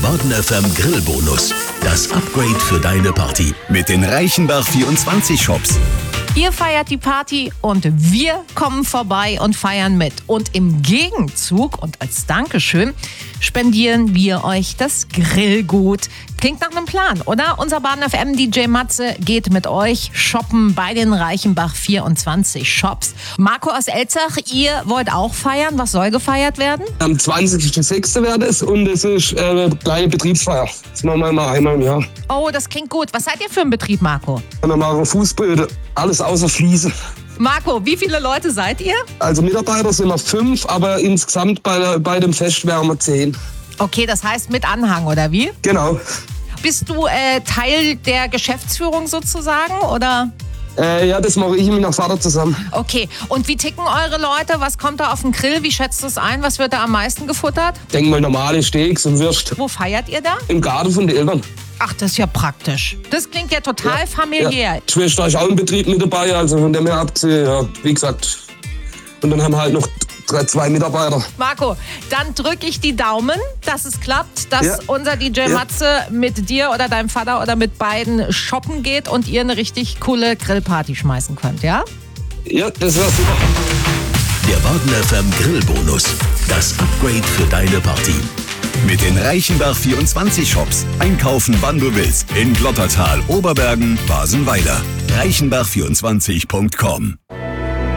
Baden FM Grillbonus. Das Upgrade für deine Party mit den Reichenbach 24 Shops. Ihr feiert die Party und wir kommen vorbei und feiern mit. Und im Gegenzug und als Dankeschön spendieren wir euch das Grillgut. Klingt nach einem Plan, oder? Unser Baden FM DJ Matze geht mit euch shoppen bei den Reichenbach 24 Shops. Marco aus Elzach, ihr wollt auch feiern. Was soll gefeiert werden? Am 20.06. wäre das und es ist eine kleine Betriebsfeier. Das machen wir immer einmal im Jahr. Oh, das klingt gut. Was seid ihr für ein Betrieb, Marco? Wir machen Fußböden, alles außer Fliese. Marco, wie viele Leute seid ihr? Also Mitarbeiter sind wir 5, aber insgesamt bei dem Fest wären wir 10. Okay, das heißt mit Anhang, oder wie? Genau. Bist du Teil der Geschäftsführung sozusagen, oder? Ja, das mache ich mit meinem Vater zusammen. Okay, und wie ticken eure Leute? Was kommt da auf den Grill? Wie schätzt du es ein? Was wird da am meisten gefuttert? Denk mal normale Steaks und Würst. Wo feiert ihr da? Im Garten von den Eltern. Ach, das ist ja praktisch. Das klingt ja total familiär. Ja. Die Schwester ist auch im Betrieb mit dabei, also von dem her abgesehen, ja, wie gesagt. Und dann haben wir halt noch 2 Mitarbeiter. Marco, dann drücke ich die Daumen, dass es klappt, dass unser DJ Matze mit dir oder deinem Vater oder mit beiden shoppen geht und ihr eine richtig coole Grillparty schmeißen könnt, ja? Ja, das wäre super. Der Baden FM Grillbonus. Das Upgrade für deine Party. Mit den Reichenbach 24 Shops. Einkaufen, wann du willst. In Glottertal, Oberbergen, Basenweiler. Reichenbach24.com